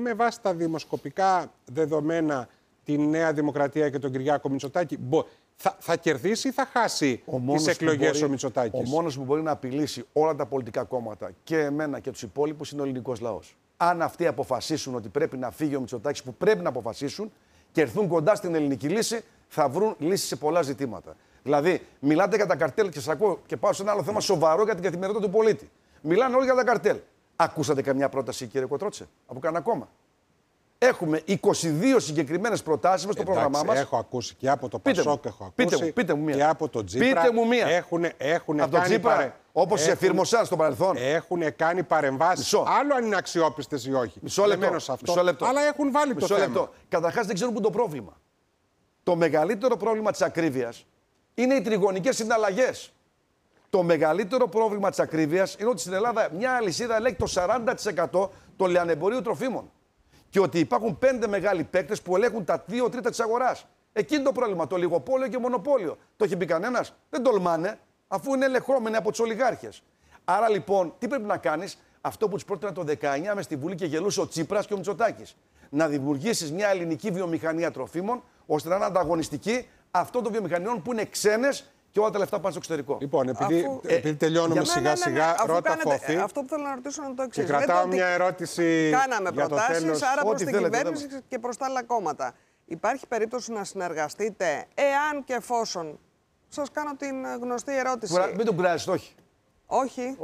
με βάση τα δημοσκοπικά δεδομένα τη Νέα Δημοκρατία και τον Κυριάκο Μητσοτάκη θα κερδίσει ή θα χάσει τις εκλογές ο Μητσοτάκης? Ο μόνος που μπορεί να απειλήσει όλα τα πολιτικά κόμματα και εμένα και τους υπόλοιπους είναι ο ελληνικός λαός. Αν αυτοί αποφασίσουν ότι πρέπει να φύγει ο Μητσοτάκης, που πρέπει να αποφασίσουν και έρθουν κοντά στην ελληνική λύση, θα βρουν λύσεις σε πολλά ζητήματα. Δηλαδή, μιλάτε για τα καρτέλ και σας ακούω και πάω σε ένα άλλο θέμα σοβαρό για την καθημερινότητα του πολίτη. Μιλάνε όλοι για τα καρτέλ. Ακούσατε καμιά πρόταση, κύριε Κοτρότσε, από κανένα κόμμα? Έχουμε 22 συγκεκριμένες προτάσεις μες στο πρόγραμμά μας. Έχω ακούσει και από το Πασόκ, έχω ακούσει πείτε μου μία. και από το Τζίπρα. Πείτε μου μία. Έχουν από το Τζίπρα, όπως σε εφήρμοσαν στο παρελθόν. Έχουν κάνει παρεμβάσεις. Άλλο αν είναι αξιόπιστες ή όχι. Μισό λεπτό. Αλλά έχουν βάλει το θέμα. Καταρχάς δεν ξέρουν πού είναι το πρόβλημα. Το μεγαλύτερο πρόβλημα της ακρίβειας είναι οι τριγωνικές συναλλαγές. Το μεγαλύτερο πρόβλημα της ακρίβειας είναι ότι στην Ελλάδα μια αλυσίδα ελέγχει το 40% των λιανεμπορίου τροφίμων. Και ότι υπάρχουν 5 μεγάλοι παίκτες που ελέγχουν τα 2 τρίτα της αγοράς. Εκεί είναι το πρόβλημα. Το λιγοπόλιο και μονοπόλιο. Το έχει πει κανένας? Δεν τολμάνε, αφού είναι ελεγχόμενοι από τους ολιγάρχες. Άρα λοιπόν, τι πρέπει να κάνεις? Αυτό που τους πρότεινα το 19 μες στη Βουλή και γελούσε ο Τσίπρας και ο Μητσοτάκης. Να δημιουργήσεις μια ελληνική βιομηχανία τροφίμων, ώστε να είναι ανταγωνιστική αυτών των βιομηχανιών που είναι ξένες και όλα τα λεφτά πάνε στο εξωτερικό. Λοιπόν, επειδή τελειώνουμε σιγά-σιγά, ρώτα Φώθη. Αυτό που θέλω να ρωτήσω είναι το εξής. Και κρατάω μια ερώτηση. Κάναμε προτάσεις, άρα προς την κυβέρνηση θέλετε. και προς τα άλλα κόμματα. Υπάρχει περίπτωση να συνεργαστείτε, εάν και εφόσον? Σας κάνω την γνωστή ερώτηση. Μην τον κουράζεις, όχι. Όχι.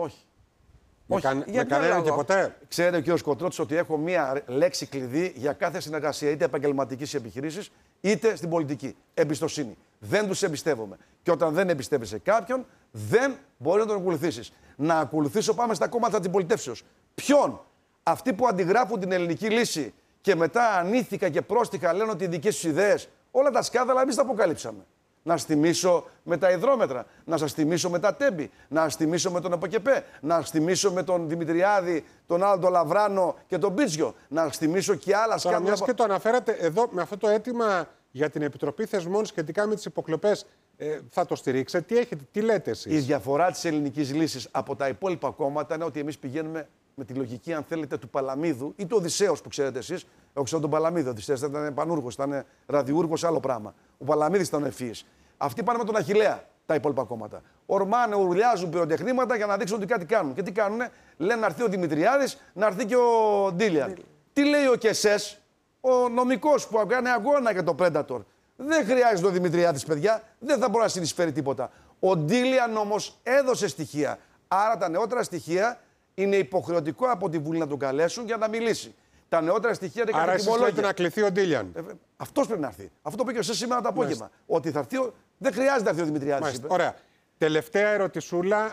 Με κανέναν και ποτέ. Ξέρετε ο κ. Κοτρότης ότι έχω μία λέξη κλειδί για κάθε συνεργασία, είτε επαγγελματική επιχειρήσεις, είτε στην πολιτική. Εμπιστοσύνη. Δεν τους εμπιστεύομαι. Και όταν δεν εμπιστεύεσαι κάποιον, δεν μπορεί να τον ακολουθήσεις. Να ακολουθήσω, πάμε στα κόμματα της αντιπολιτεύσεως. Ποιον? Αυτοί που αντιγράφουν την ελληνική λύση και μετά ανήθικα και πρόστιχα λένε ότι οι δικές τους ιδέες, όλα τα σκάνδαλα εμείς τα αποκαλύψαμε. Να σας θυμίσω με τα υδρόμετρα, να σας θυμίσω με τα τέμπη, να σας θυμίσω με τον ΕΠΟΚΕΠΕ, να σας θυμίσω με τον Δημητριάδη, τον άλλο τον Λαβράνο και τον Πίτσιο, να σας θυμίσω και άλλα σκάνδαλα. Μιας και το αναφέρατε εδώ με αυτό το αίτημα για την Επιτροπή Θεσμών σχετικά με τις υποκλοπές, θα το στηρίξετε? Τι λέτε εσείς? Η διαφορά της ελληνικής λύσης από τα υπόλοιπα κόμματα είναι ότι εμείς πηγαίνουμε με τη λογική, αν θέλετε, του Παλαμίδου ή του Οδυσσέως που ξέρετε εσείς. Εγώ ξέρω τον Παλαμίδη. Ο Οδυσσέως ήταν πανούργος, ήταν ραδιούργος, άλλο πράγμα. Ο Παλαμίδης ήταν ευφύης. Αυτοί πάνε με τον Αχιλλέα, τα υπόλοιπα κόμματα. Ορμάνε, ουρλιάζουν πυροτεχνήματα για να δείξουν ότι κάτι κάνουν. Και τι κάνουνε? Λένε να έρθει ο Δημητριάδης, να έρθει και ο Ντίλιαν. Τι λέει ο Κεσές, ο νομικός που κάνει αγώνα για το Predator? Δεν χρειάζεται ο Δημητριάδης, παιδιά. Δεν θα μπορεί να συνεισφέρει τίποτα. Ο Ντίλιαν όμως έδωσε στοιχεία. Άρα τα νεότερα στοιχεία είναι υποχρεωτικό από τη Βουλή να τον καλέσουν για να μιλήσει. Τα νεότερα στοιχεία είναι άρα εσείς λέτε να κληθεί ο Ντίλιαν? Αυτός πρέπει να έρθει. Αυτό πήγε εσείς σήμερα το απόγευμα. Ότι θα έρθει δεν χρειάζεται να έρθει ο Δημητριάδης. Ωραία. Τελευταία ερωτησούλα.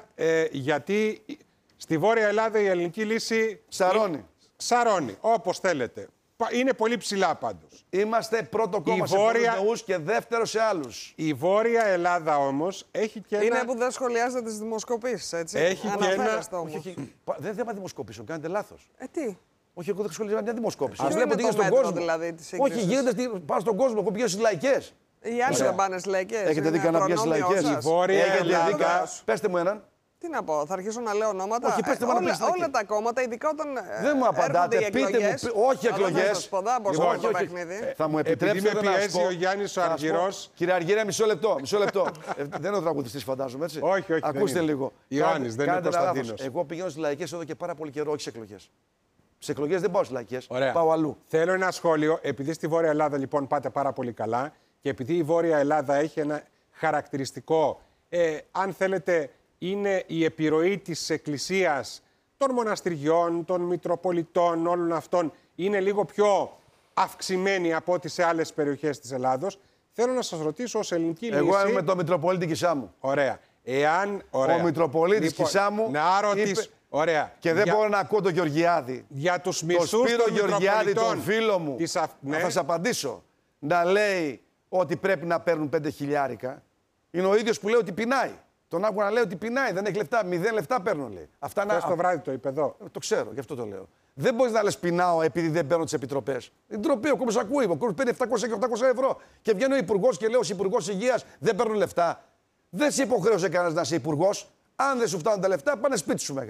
Γιατί στη Βόρεια Ελλάδα η ελληνική λύση σαρώνει, όπως θέλετε. Είναι πολύ ψηλά πάντως. Είμαστε πρώτο κόμμα σε πολλούς νεούς και δεύτερο σε άλλους. Η Βόρεια Ελλάδα όμως έχει και είναι που δεν σχολιάζετε τις δημοσκοπήσεις, έτσι. Έχει και ένα... Δεν θέμα δημοσκοπήσεων, κάνετε λάθος. Τι? Όχι, εγώ δεν σχολιάζω μια δημοσκόπηση. Ποιο είναι το μέτρο, δηλαδή, της σύγκρισης? Όχι, γίνεται πάνω στον κόσμο. Εγώ πηγαίνω στις λαϊκές. Οι άλλοι δεν πάνε στις λαϊκές. Έχετε δει κανένα πια στις λαϊκές? Η Βόρεια Ελλάδα... Πέστε μου έναν. Τι να πω, θα αρχίσω να λέω ονόματα? Όχι, πέστε μου όλα τα κόμματα, ειδικά όταν δεν μου απαντάτε, πείτε μου, όχι εκλογές. Θα μου επιτρέψετε να πιέζει ο Γιάννης ο Αργυρός. Κύριε Αργυρέ, μισό λεπτό. Δεν είναι ο τραγουδιστής, φαντάζομαι, έτσι. Όχι. Ακούστε λίγο. Ιωάννης, δεν είναι Κωνσταντίνος. Εγώ πηγαίνω στις λαϊκές εδώ και πάρα πολύ καιρό, όχι σε εκλογές. Σε εκλογές δεν πάω στις λαϊκές, πάω αλλού. Θέλω ένα σχόλιο, επειδή στη Βόρεια Ελλάδα λοιπόν πάτε πάρα πολύ καλά και επειδή η Βόρεια Ελλάδα έχει ένα χαρακτηριστικό, αν θέλετε, είναι η επιρροή της Εκκλησίας, των μοναστηριών, των Μητροπολιτών, όλων αυτών, είναι λίγο πιο αυξημένη από ό,τι σε άλλες περιοχές της Ελλάδος. Θέλω να σας ρωτήσω ως ελληνική λύση... Εγώ είμαι με τον Μητροπολίτη Κισάμου. Ωραία. Ο Μητροπολίτης Κισάμου είπε... Ωραία. Και δεν μπορώ να ακούω τον Γεωργιάδη. Για τους μισούς τον Σπύρο Γεωργιάδη, τον φίλο μου. Ναι. Θα σας απαντήσω. Να λέει ότι πρέπει να παίρνουν 5 χιλιάρικα. Είναι ο ίδιος που λέει ότι πεινάει. Τον άκουγα να λέει ότι πεινάει, δεν έχει λεφτά. 0 λεφτά παίρνω, λέει. Αυτά είναι. Το βράδυ το είπε εδώ. Το ξέρω, γι' αυτό το λέω. Δεν μπορείς να λες πεινάω επειδή δεν παίρνω τις επιτροπές. Την τροπή, ο κόσμος ακούει. Ο κόσμος παίρνει 700 και 800 ευρώ. Και βγαίνει ο υπουργός και λέει ως υπουργός υγείας δεν παίρνω λεφτά. Δεν σε υποχρέωσε κανένας να είσαι υπουργός. Αν δεν σου φτάνουν τα λεφτά, πάνε σπίτι σου, μεγάλε.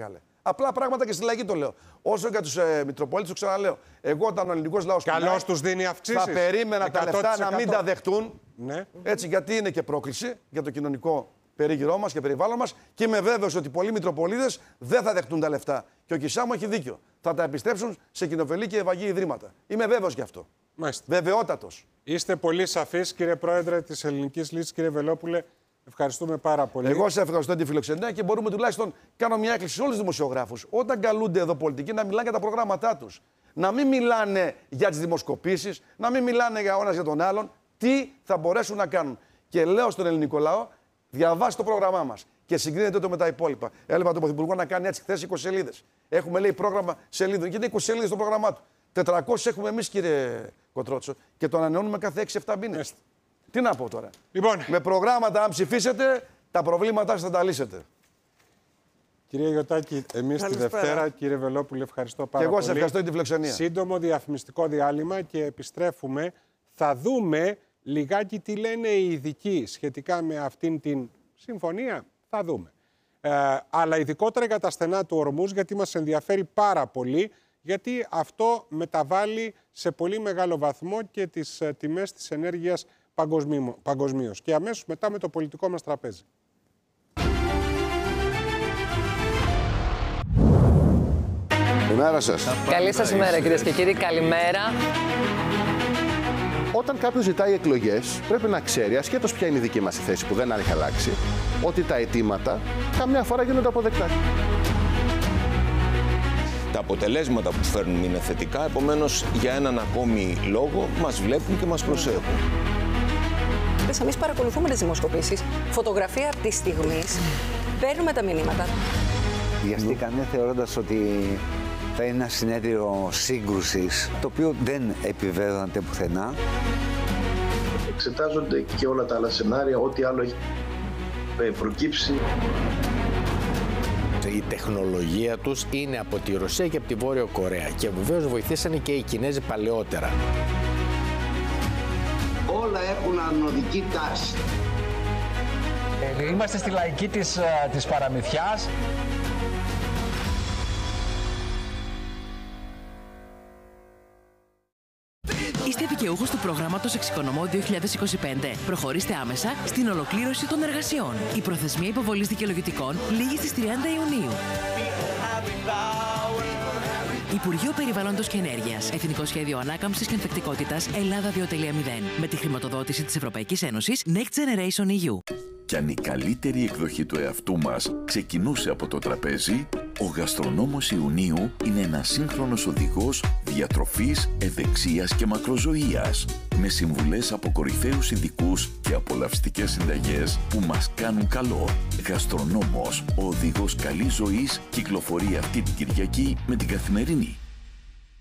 Απλά πράγματα και στη λαϊκή το λέω. Όσο για τους Μητροπολίτες, το ξαναλέω. Εγώ, όταν ο ελληνικός λαός. Καλώς τους δίνει αυξήσεις. Θα περίμενα τα λεφτά να μην τα δεχτούν. Ναι. Έτσι, γιατί είναι και πρόκληση για το κοινωνικό περίγυρό μας και περιβάλλον μας. Και είμαι βέβαιος ότι πολλοί Μητροπολίτες δεν θα δεχτούν τα λεφτά. Και ο Κισάμου έχει δίκιο. Θα τα επιστρέψουν σε κοινοφελή και ευαγή ιδρύματα. Είμαι βέβαιος γι' αυτό. Μάλιστα. Βεβαιότατος. Είστε πολύ σαφείς, κύριε Πρόεδρε της Ελληνικής Λύσης, κύριε Βελόπουλε. Ευχαριστούμε πάρα πολύ. Εγώ σε ευχαριστώ τη φιλοξενία και μπορούμε τουλάχιστον κάνω μια έκκληση σε όλους τους δημοσιογράφους. Όταν καλούνται εδώ πολιτικοί να μιλάνε για τα προγράμματά τους. Να μην μιλάνε για τις δημοσκοπήσεις, να μην μιλάνε για ο ένας για τον άλλον. Τι θα μπορέσουν να κάνουν. Και λέω στον ελληνικό λαό, διαβάστε το πρόγραμμά μας και συγκρίνετε το με τα υπόλοιπα. Έλεγα τον Πρωθυπουργό να κάνει έτσι χθες 20 σελίδες. Έχουμε, λέει, πρόγραμμα σελίδων. Και είναι 20 σελίδες το πρόγραμμά του. 400 έχουμε εμείς, κύριε Κοτρότσο, και το ανανεώνουμε κάθε 6-7 μήνες. Τι να πω τώρα. Λοιπόν, με προγράμματα, αν ψηφίσετε, τα προβλήματά σας θα τα λύσετε. Κύριε Γιωτάκη, εμείς τη Δευτέρα, κύριε Βελόπουλε, ευχαριστώ πάρα πολύ. Και εγώ σε ευχαριστώ για τη φιλοξενία. Σύντομο διαφημιστικό διάλειμμα και επιστρέφουμε. Θα δούμε λιγάκι τι λένε οι ειδικοί σχετικά με αυτήν την συμφωνία. Θα δούμε. Αλλά ειδικότερα για τα στενά του Ορμούζ, γιατί μας ενδιαφέρει πάρα πολύ, γιατί αυτό μεταβάλλει σε πολύ μεγάλο βαθμό και τις τιμές της ενέργειας παγκοσμίως. Και αμέσως μετά με το πολιτικό μας τραπέζι. Καλημέρα σας. Καλή σας ημέρα, κυρίες και κύριοι. Καλημέρα. Όταν κάποιος ζητάει εκλογές, πρέπει να ξέρει, ασχέτως ποια είναι η δική μας η θέση που δεν έχει αλλάξει, ότι τα αιτήματα καμιά φορά γίνονται αποδεκτά. Τα αποτελέσματα που φέρνουν είναι θετικά, επομένως για έναν ακόμη λόγο μας βλέπουν και μας προσέχουν. Εμείς παρακολουθούμε τις δημοσκοπήσεις, φωτογραφία από τη στιγμή, παίρνουμε τα μηνύματα. Βιαστήκανε θεωρώντας ότι θα είναι ένα συνέδριο σύγκρουσης, το οποίο δεν επιβεβαιώνεται πουθενά. Εξετάζονται και όλα τα άλλα σενάρια, ό,τι άλλο έχει προκύψει. Η τεχνολογία τους είναι από τη Ρωσία και από τη Βόρειο Κορέα και βεβαίως βοηθήσανε και οι Κινέζοι παλαιότερα. Όλα έχουν ανωδική τάση. Είμαστε στη λαϊκή της παραμυθιάς. Είστε δικαιούχος του προγράμματος Εξοικονομώ 2025. Προχωρήστε άμεσα στην ολοκλήρωση των εργασιών. Η προθεσμία υποβολής δικαιολογητικών λήγει στις 30 Ιουνίου. Υπουργείο Περιβάλλοντος και Ενέργειας. Εθνικό Σχέδιο Ανάκαμψης και Ανθεκτικότητας Ελλάδα 2.0. Με τη χρηματοδότηση της Ευρωπαϊκής Ένωσης Next Generation EU. Κι αν η καλύτερη εκδοχή του εαυτού μας ξεκινούσε από το τραπέζι, ο Γαστρονόμος Ιουνίου είναι ένας σύγχρονος οδηγός διατροφής, ευεξίας και μακροζωίας, με συμβουλές από κορυφαίους ειδικούς και απολαυστικές συνταγές που μας κάνουν καλό. Γαστρονόμος, ο οδηγός καλής ζωής, κυκλοφορεί αυτή την Κυριακή με την Καθημερινή.